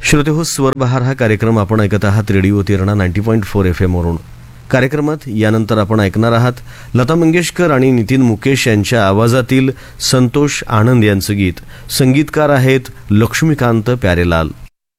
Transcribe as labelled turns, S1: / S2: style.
S1: श्रोते हो, स्वरबहार हा कार्यक्रम आपण ऐकत आहात रेडिओ तिरणा 90.4 FM वरून. कार्यक्रमात यानंतर आपण ऐकणार आहात लता मंगेशकर आणि नितीन मुकेश यांच्या आवाजातील संतोष आनंद यांचं गीत. संगीतकार आहेत लक्ष्मीकांत प्यारेलाल.